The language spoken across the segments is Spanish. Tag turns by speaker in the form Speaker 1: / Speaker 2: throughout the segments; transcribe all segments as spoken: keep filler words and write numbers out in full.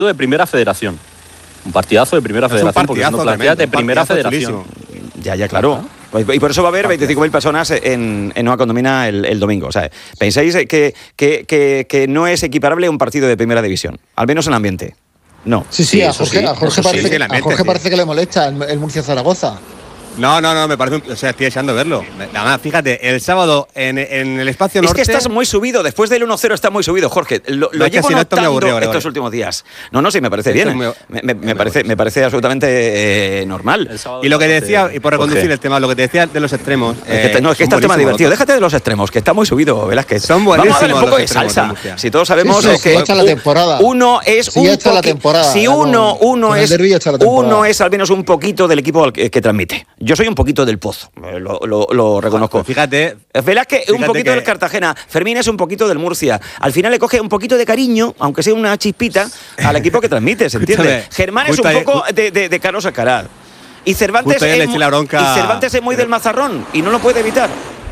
Speaker 1: de primera federación. Un partidazo de primera
Speaker 2: es
Speaker 1: federación, porque es una plantilla de primera federación.
Speaker 3: Ya, ya, claro. Y por eso va a haber veinticinco mil personas en, en Nueva Condomina el, el domingo. O sea, ¿pensáis que, que, que, que no es equiparable a un partido de primera división? Al menos en ambiente. No.
Speaker 4: Sí, sí,
Speaker 3: sí
Speaker 4: a Jorge,
Speaker 3: sí,
Speaker 4: a Jorge, parece,
Speaker 2: sí,
Speaker 4: que,
Speaker 2: ambiente,
Speaker 4: a Jorge
Speaker 2: sí.
Speaker 4: parece que le molesta el, el Murcia-Zaragoza.
Speaker 2: No, no, no, me parece, un, o sea, estoy deseando verlo. Además, fíjate, el sábado en, en el espacio norte...
Speaker 3: Es que estás muy subido, después del uno cero está muy subido, Jorge. Lo, lo
Speaker 2: no,
Speaker 3: llevo
Speaker 2: si no,
Speaker 3: notando
Speaker 2: aburrido,
Speaker 3: estos últimos días. No, no, sí, me parece bien.
Speaker 2: Muy,
Speaker 3: me, me, me, parece, me parece absolutamente eh, normal.
Speaker 2: Y lo que decía, y por reconducir el tema, lo que te decía de los extremos...
Speaker 3: Es que,
Speaker 2: eh,
Speaker 3: no, es que está el tema divertido.
Speaker 2: ¿no?
Speaker 3: Déjate de los extremos, que está muy subido, ¿verdad? Que
Speaker 2: son buenísimos.
Speaker 3: Vamos a darle un poco de salsa. Si todos sabemos sí, sí, que
Speaker 4: hecha la temporada.
Speaker 3: uno es
Speaker 4: sí,
Speaker 3: un
Speaker 4: hecha la temporada.
Speaker 3: Si uno, uno es uno es al menos un poquito del equipo al que, que transmite. Yo soy un poquito del Pozo. Lo, lo, lo reconozco.
Speaker 2: Pues fíjate.
Speaker 3: Velázquez
Speaker 2: fíjate
Speaker 3: un poquito
Speaker 2: que...
Speaker 3: del Cartagena. Fermín es un poquito del Murcia. Al final le coge un poquito de cariño, aunque sea una chispita, al equipo que transmite, ¿se entiende? Germán es un
Speaker 2: ahí,
Speaker 3: poco de, de, de Carlos Alcaraz. Y Cervantes, es,
Speaker 2: la bronca...
Speaker 3: y Cervantes es muy del Mazarrón y no lo puede evitar.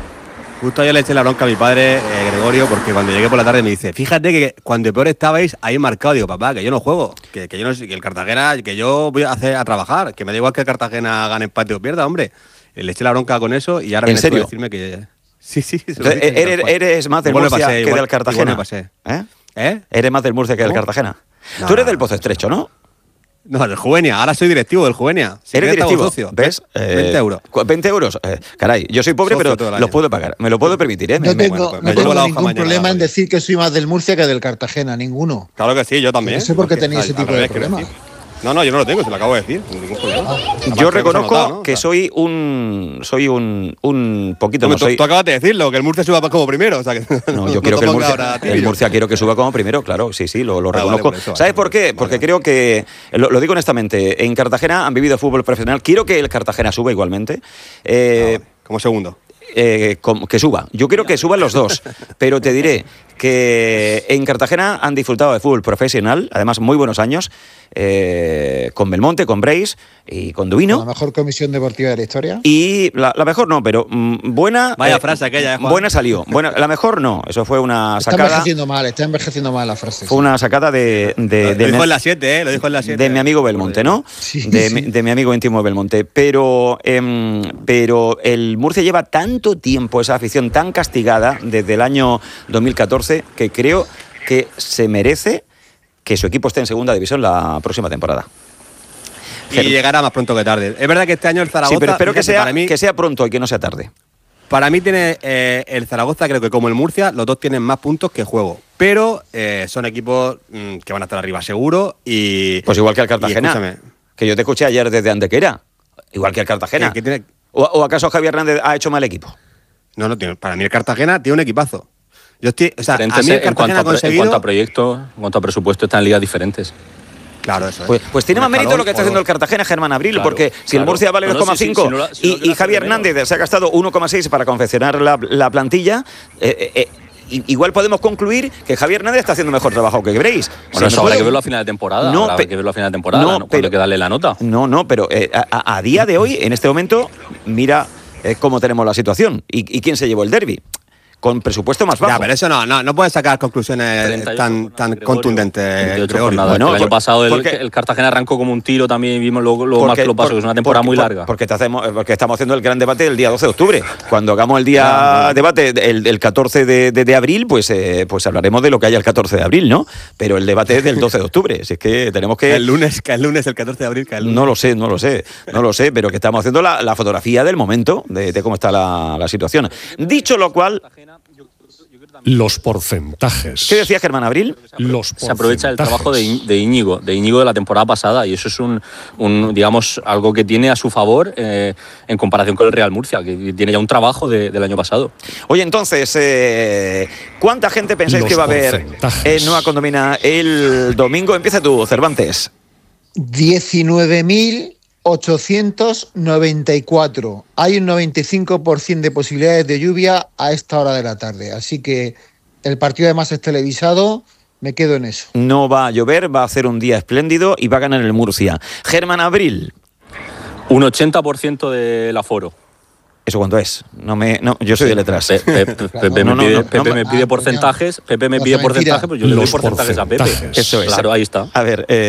Speaker 2: Justo ayer le eché la bronca a mi padre, eh, Gregorio, porque cuando llegué por la tarde me dice, fíjate que cuando peor estabais, ahí marcado. Digo, papá, que yo no juego, que, que yo no que el Cartagena, que yo voy a hacer a trabajar, que me da igual que el Cartagena gane empate o pierda, hombre. Le eché la bronca con eso y ahora
Speaker 3: ¿En
Speaker 2: viene
Speaker 3: serio?
Speaker 2: a decirme que... Sí, sí.
Speaker 3: Entonces, eres, ¿Eres más del Murcia
Speaker 2: pasé,
Speaker 3: que
Speaker 2: igual,
Speaker 3: del Cartagena?
Speaker 2: ¿Eh? ¿Eh?
Speaker 3: ¿Eres más del Murcia que del Cartagena?
Speaker 2: No,
Speaker 3: Tú eres del
Speaker 2: no,
Speaker 3: Pozo Estrecho, ¿no?
Speaker 2: No, del Juvenia. Ahora soy directivo del Juvenia. Si
Speaker 3: ¿Eres directivo?
Speaker 2: Socio.
Speaker 3: ¿Ves?
Speaker 2: Eh, veinte euros.
Speaker 3: veinte euros. Eh, caray, yo soy pobre,
Speaker 2: socio
Speaker 3: pero los puedo pagar. Me lo puedo permitir, ¿eh?
Speaker 4: No
Speaker 3: me,
Speaker 4: tengo,
Speaker 3: bueno,
Speaker 4: pues,
Speaker 3: me
Speaker 4: no tengo
Speaker 2: la
Speaker 4: ningún problema
Speaker 2: mañana,
Speaker 4: en decir que soy más del Murcia que del Cartagena. Ninguno.
Speaker 2: Claro que sí, yo también.
Speaker 4: No sé por qué
Speaker 2: porque,
Speaker 4: tenéis ese tipo de problemas.
Speaker 2: No, no, yo no lo tengo, se lo acabo de decir. Ningún problema.
Speaker 3: Ah, yo reconozco notado, ¿no? que soy un soy un, un poquito
Speaker 2: no,
Speaker 3: no soy...
Speaker 2: tú, tú acabas de decirlo, que el Murcia suba como primero. O sea que
Speaker 3: no, yo
Speaker 2: no
Speaker 3: quiero que el Murcia, el Murcia quiero que suba como primero, claro, sí, sí, lo, lo ah, reconozco. Vale, por eso, ¿sabes vale, por qué? Porque vale. creo que, lo, lo digo honestamente, en Cartagena han vivido fútbol profesional. Quiero que el Cartagena suba igualmente. Eh,
Speaker 2: ah, vale. Como segundo.
Speaker 3: Eh, que suba. Yo quiero que suban los dos, pero te diré que en Cartagena han disfrutado de fútbol profesional, además muy buenos años, eh, con Belmonte, con Breis y con Duino.
Speaker 4: La mejor comisión deportiva de la historia.
Speaker 3: Y la, la mejor no, pero mm, buena...
Speaker 2: Vaya
Speaker 3: eh,
Speaker 2: frase aquella, ¿eh, Juan?
Speaker 3: Buena salió. Buena, la mejor no, eso fue una sacada...
Speaker 4: Está envejeciendo mal, está envejeciendo mal la frase.
Speaker 3: Fue una sacada de... de,
Speaker 2: lo
Speaker 3: de
Speaker 2: dijo
Speaker 3: me,
Speaker 2: en la siete, ¿eh? Lo dijo en la siete.
Speaker 3: De mi amigo Belmonte, ¿no?
Speaker 4: Sí,
Speaker 3: de,
Speaker 4: sí.
Speaker 3: Mi, de mi amigo íntimo Belmonte. Pero, eh, pero el Murcia lleva tanto tiempo, esa afición tan castigada, desde el año dos mil catorce, que creo que se merece que su equipo esté en segunda división la próxima temporada.
Speaker 2: Y Ger- llegará más pronto que tarde. Es verdad que este año el Zaragoza...
Speaker 3: Sí, pero espero que sea,
Speaker 2: para mí,
Speaker 3: que sea pronto y que no sea tarde.
Speaker 2: Para mí tiene eh, el Zaragoza, creo que como el Murcia, los dos tienen más puntos que juego. Pero eh, son equipos mmm, que van a estar arriba seguro y...
Speaker 3: Pues igual que el Cartagena, que yo te escuché ayer desde Antequera. Igual que el Cartagena.
Speaker 2: Que, que tiene...
Speaker 3: ¿O, ¿O acaso Javier Hernández ha hecho mal equipo?
Speaker 2: No, no, tiene, para mí el Cartagena tiene un equipazo. Yo estoy, o sea, a mí el
Speaker 1: en, cuanto a,
Speaker 2: conseguido...
Speaker 1: en cuanto a proyecto, en cuanto a presupuesto, están en ligas diferentes.
Speaker 2: Claro, eso es.
Speaker 3: Pues, pues tiene más mérito lo que está haciendo el Cartagena, Germán Abril, claro, porque si claro. el Murcia vale no, dos coma cinco no, si si no, si no y, y Javier Hernández menos. se ha gastado uno coma seis para confeccionar la, la plantilla, eh, eh, eh, igual podemos concluir que Javier Hernández está haciendo mejor trabajo que Breis.
Speaker 1: Bueno, eso habrá que verlo a final de temporada.
Speaker 3: No,
Speaker 1: habrá
Speaker 3: pe-
Speaker 1: que verlo a final de temporada,
Speaker 3: no,
Speaker 1: ¿no? Cuando hay que darle la nota.
Speaker 3: No, no, pero eh, a, a día de hoy, en este momento, mira eh, cómo tenemos la situación y, y quién se llevó el derbi. Con presupuesto más bajo.
Speaker 2: Ya, pero eso no, no, no puedes sacar conclusiones treinta y ocho tan, tan contundentes.
Speaker 1: Bueno, el año pasado el, el Cartagena arrancó como un tiro también y vimos lo, lo más que lo pasó, que es una temporada
Speaker 3: porque,
Speaker 1: muy
Speaker 3: por,
Speaker 1: larga.
Speaker 3: Porque, te hacemos, porque estamos haciendo el gran debate el día doce de octubre. Cuando hagamos el día ah, debate el, el catorce de, de, de abril, pues, eh, pues hablaremos de lo que haya el catorce de abril, ¿no? Pero el debate es del doce de octubre. Si es que tenemos que...
Speaker 2: El lunes, que el lunes, el catorce de abril, que el lunes.
Speaker 3: No lo sé, no lo sé, no lo sé, pero que estamos haciendo la, la fotografía del momento, de, de cómo está la, la situación. Dicho lo cual...
Speaker 5: Los porcentajes.
Speaker 3: ¿Qué decía Germán Abril?
Speaker 5: Los
Speaker 1: Se aprovecha el trabajo de, de Íñigo, de Íñigo de la temporada pasada, y eso es un, un digamos, algo que tiene a su favor eh, en comparación con el Real Murcia, que tiene ya un trabajo de, del año pasado.
Speaker 3: Oye, entonces, eh, ¿cuánta gente pensáis
Speaker 5: Los
Speaker 3: que va a haber en Nueva Condomina el domingo? Empieza tú, Cervantes.
Speaker 4: diecinueve mil ochocientos noventa y cuatro. Hay un noventa y cinco por ciento de posibilidades de lluvia a esta hora de la tarde. Así que el partido además es televisado. Me quedo en eso.
Speaker 3: No va a llover, va a hacer un día espléndido y va a ganar el Murcia. Germán Abril.
Speaker 1: Un ochenta por ciento del aforo.
Speaker 3: ¿Eso cuánto es? No me, no, yo soy de letras.
Speaker 1: Pe- pe- pe- Pepe
Speaker 3: No,
Speaker 1: me
Speaker 3: no,
Speaker 1: pide,
Speaker 3: no,
Speaker 1: Pepe
Speaker 3: no,
Speaker 1: me
Speaker 4: no,
Speaker 1: pide
Speaker 4: ah,
Speaker 1: porcentajes, Pepe me
Speaker 4: no,
Speaker 1: pide
Speaker 4: mentira.
Speaker 1: porcentajes, pues yo le doy
Speaker 5: Los
Speaker 1: porcentajes a Pepe.
Speaker 5: porcentajes.
Speaker 3: Eso es.
Speaker 1: Claro, ahí está.
Speaker 3: A ver, eh,